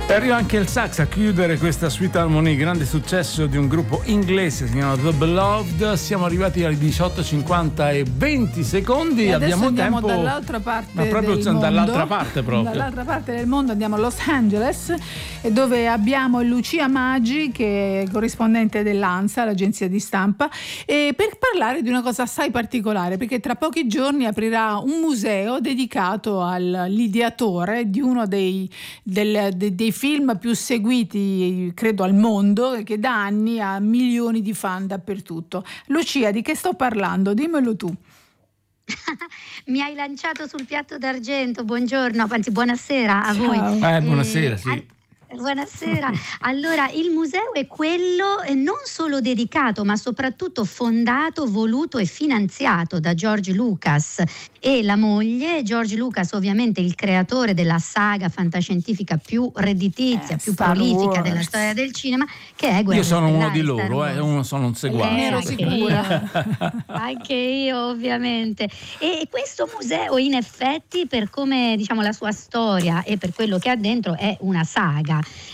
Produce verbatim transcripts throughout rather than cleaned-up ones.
E arriva anche il sax a chiudere questa Sweet Harmony, grande successo di un gruppo inglese, si chiama The Beloved. Siamo arrivati alle diciotto e cinquanta e venti secondi. E abbiamo andiamo tempo dall'altra parte ma proprio del dall'altra mondo, parte proprio. Dall'altra parte del mondo andiamo a Los Angeles, dove abbiamo Lucia Maggi, che è corrispondente dell'ANSA, l'agenzia di stampa, e per parlare di una cosa assai particolare, perché tra pochi giorni aprirà un museo dedicato all'ideatore di uno dei, del, dei, dei film più seguiti, credo, al mondo, che da anni ha milioni di fan dappertutto. Lucia, di che sto parlando? Dimmelo tu. Mi hai lanciato sul piatto d'argento. Buongiorno, anzi buonasera a Ciao. voi. Eh, buonasera, Eh, sì. an- Buonasera. Allora, il museo è quello eh, non solo dedicato, ma soprattutto fondato, voluto e finanziato da George Lucas e la moglie. George Lucas, ovviamente il creatore della saga fantascientifica più redditizia, Eh, più Star prolifica Wars. della storia del cinema, che è Guerre Io sono uno Stellari, di Star loro, eh, Wars. uno sono un seguace. Ne ero anche sicura. io. Anche io, ovviamente. E questo museo, in effetti, per come, diciamo, la sua storia e per quello che ha dentro, è una saga.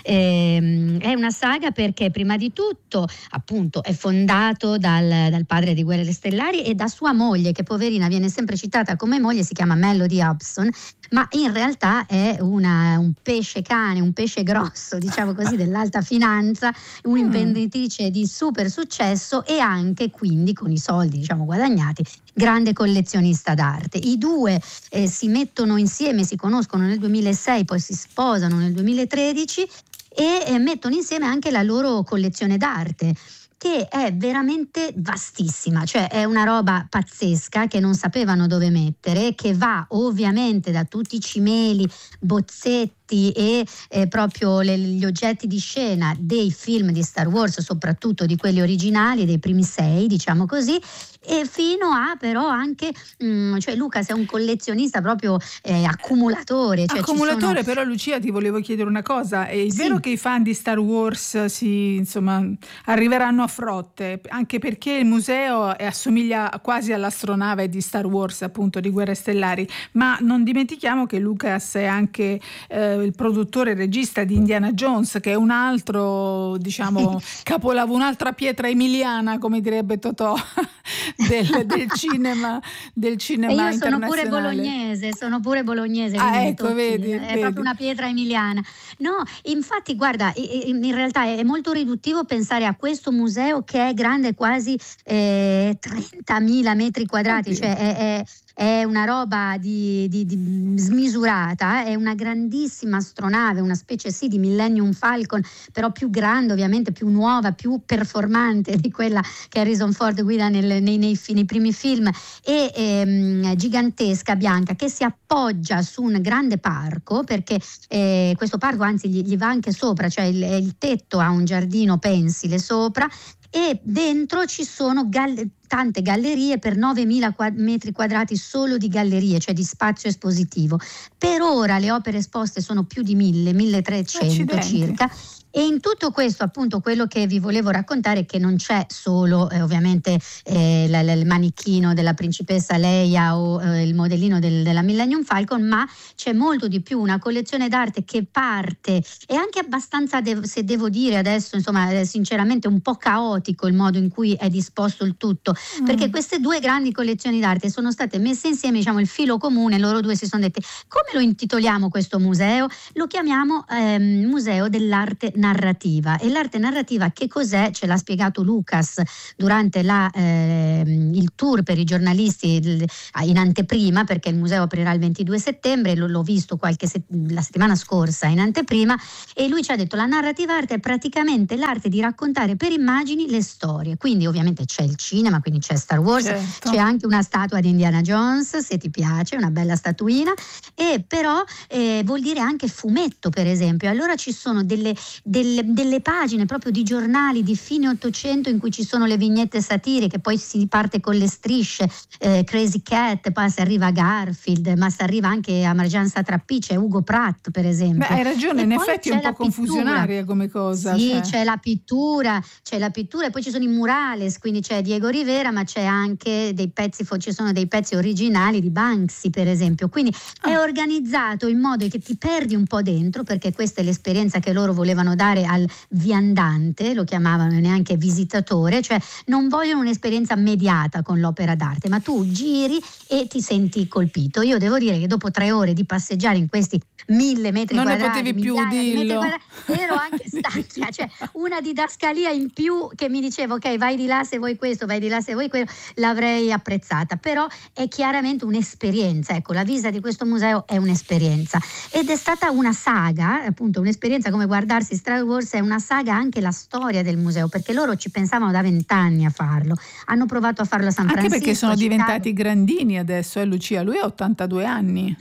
Ehm, è una saga perché prima di tutto, appunto, è fondato dal, dal padre di Guerre Stellari e da sua moglie, che poverina viene sempre citata come moglie, si chiama Melody Hobson, ma in realtà è una, un pesce cane, un pesce grosso, diciamo così, dell'alta finanza, un'imprenditrice di super successo e anche, quindi, con i soldi, diciamo, guadagnati, grande collezionista d'arte. I due eh, si mettono insieme, si conoscono nel duemilasei, poi si sposano nel duemilatredici e eh, mettono insieme anche la loro collezione d'arte, che è veramente vastissima, cioè è una roba pazzesca che non sapevano dove mettere, che va ovviamente da tutti i cimeli, bozzetti e eh, proprio le, gli oggetti di scena dei film di Star Wars, soprattutto di quelli originali, dei primi sei, diciamo così, e fino a però anche, mh, cioè Lucas è un collezionista proprio eh, accumulatore. Cioè Accumulatore, ci sono... però Lucia ti volevo chiedere una cosa, è Sì. vero che i fan di Star Wars si, insomma, arriveranno a frotte, anche perché il museo è, assomiglia quasi all'astronave di Star Wars, appunto, di Guerre Stellari, ma non dimentichiamo che Lucas è anche eh, il produttore e regista di Indiana Jones, che è un altro, diciamo, capolavoro, un'altra pietra emiliana, come direbbe Totò, del, del cinema del cinema e io sono pure internazionale. bolognese, sono pure bolognese. Ah, quindi ecco, Totti vedi, è vedi. proprio una pietra emiliana. No, infatti, guarda, in realtà è molto riduttivo pensare a questo museo che è grande quasi eh, trentamila metri quadrati, Oddio. cioè è, è è una roba di, di, di smisurata, è una grandissima astronave, una specie sì di Millennium Falcon, però più grande, ovviamente più nuova, più performante di quella che Harrison Ford guida nel, nei, nei, nei primi film, e ehm, gigantesca, bianca, che si appoggia su un grande parco, perché eh, questo parco anzi gli, gli va anche sopra, cioè il, il tetto ha un giardino pensile sopra, e dentro ci sono galle- tante gallerie per novemila quad- metri quadrati solo di gallerie, cioè di spazio espositivo. Per ora le opere esposte sono più di mille, milletrecento Accidenti. circa. E in tutto questo, appunto, quello che vi volevo raccontare è che non c'è solo eh, ovviamente eh, la, la, il manichino della principessa Leia o eh, il modellino del, della Millennium Falcon, ma c'è molto di più, una collezione d'arte che parte, e anche abbastanza, dev- se devo dire adesso, insomma, eh, sinceramente un po' caotico il modo in cui è disposto il tutto, Mm. perché queste due grandi collezioni d'arte sono state messe insieme, diciamo, il filo comune, loro due si sono detti: come lo intitoliamo questo museo? Lo chiamiamo ehm, Museo dell'arte narrativa. E l'arte narrativa che cos'è? Ce l'ha spiegato Lucas durante la, eh, il tour per i giornalisti in anteprima, perché il museo aprirà il ventidue settembre, l'ho visto qualche set- la settimana scorsa in anteprima, e lui ci ha detto: la narrativa arte è praticamente l'arte di raccontare per immagini le storie. Quindi ovviamente c'è il cinema, quindi c'è Star Wars, Certo. c'è anche una statua di Indiana Jones, se ti piace, una bella statuina, e però eh, vuol dire anche fumetto, per esempio. Allora ci sono delle delle, delle pagine proprio di giornali di fine Ottocento in cui ci sono le vignette satiriche, poi si parte con le strisce, eh, Crazy Cat, poi si arriva a Garfield, ma si arriva anche a Marjane Satrapi, c'è Ugo Pratt per esempio. Beh, hai ragione, e in effetti è un po' confusionaria come cosa. Sì, cioè. c'è la pittura, c'è la pittura e poi ci sono i murales, quindi c'è Diego Rivera, ma c'è anche dei pezzi, ci sono dei pezzi originali di Banksy per esempio, quindi ah. è organizzato in modo che ti perdi un po' dentro, perché questa è l'esperienza che loro volevano dare al viandante, lo chiamavano neanche visitatore, cioè non vogliono un'esperienza mediata con l'opera d'arte, ma tu giri e ti senti colpito. Io devo dire che dopo tre ore di passeggiare in questi mille metri non quadrati, ne potevi più dirlo, ero anche stanca, cioè una didascalia in più che mi diceva ok, vai di là se vuoi questo, vai di là se vuoi quello, l'avrei apprezzata, però è chiaramente un'esperienza, ecco, la visita di questo museo è un'esperienza ed è stata una saga, appunto un'esperienza come guardarsi Star Wars, è una saga anche la storia del museo, perché loro ci pensavano da vent'anni a farlo, hanno provato a farlo a San anche Francisco, perché sono Chicago. Diventati grandini adesso, eh Lucia, lui ha ottantadue anni.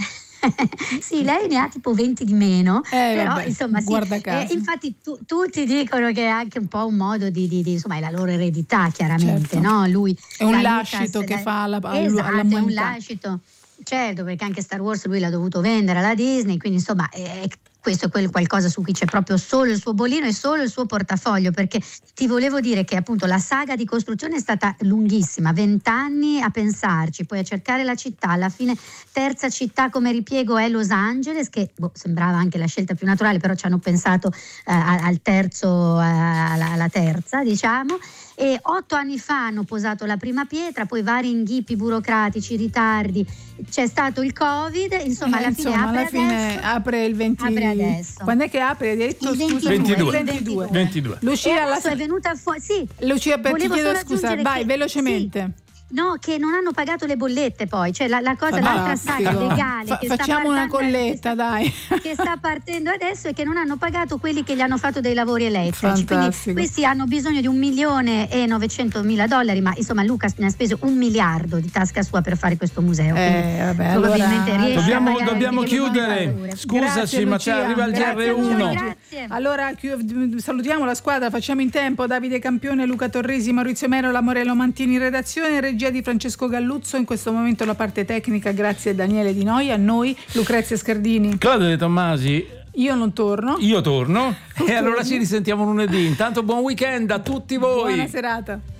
Sì, lei ne ha tipo venti di meno, eh, però vabbè, insomma sì. guarda caso. Eh, infatti tu, tutti dicono che è anche un po' un modo di, di, di insomma è la loro eredità chiaramente, certo. no? Lui è un la lascito Lucas, che la, fa alla, esatto, all'umanità. È un lascito, certo, perché anche Star Wars lui l'ha dovuto vendere alla Disney, quindi insomma è, questo è quel qualcosa su cui c'è proprio solo il suo bollino e solo il suo portafoglio, perché ti volevo dire che appunto la saga di costruzione è stata lunghissima, vent'anni a pensarci, poi a cercare la città, alla fine terza città come ripiego è Los Angeles, che boh, sembrava anche la scelta più naturale, però ci hanno pensato eh, al terzo, eh, alla, alla terza diciamo, e otto anni fa hanno posato la prima pietra, poi vari inghippi burocratici, ritardi, c'è stato il Covid, insomma eh, alla insomma, fine apre alla fine adesso, apre il venti apre adesso. Quando è che apre? Hai detto, il scusa, ventidue. ventidue. ventidue. Lucia, la la... è venuta fuori, sì. Lucia, per ti Volevo chiedo solo scusa, aggiungere vai che- velocemente. sì. No, che non hanno pagato le bollette poi, cioè la, la cosa, l'altra saga Fantastico. legale Fa- che sta facciamo una partendo- colletta, che sta, dai. che sta partendo adesso, e che non hanno pagato quelli che gli hanno fatto dei lavori elettrici. Fantastico. Quindi questi hanno bisogno di un milione e novecentomila dollari, ma insomma Lucas ne ha speso un miliardo di tasca sua per fare questo museo. Eh, vabbè, probabilmente allora- riesce a Dobbiamo, pagare dobbiamo anche le chiudere. bollette. Scusaci, Grazie, ma ci Lucia. arriva il Grazie, G R uno. Grazie. Allora chi- salutiamo la squadra, facciamo in tempo. Davide Campione, Luca Torresi, Maurizio Mero, la Morello Mantini in redazione, regia di Francesco Galluzzo, in questo momento la parte tecnica grazie a Daniele Di Noia, a noi Lucrezia Scardini. Claudio De Tommasi, Io non torno. io torno e allora ci risentiamo lunedì. Intanto buon weekend a tutti voi. Buona serata.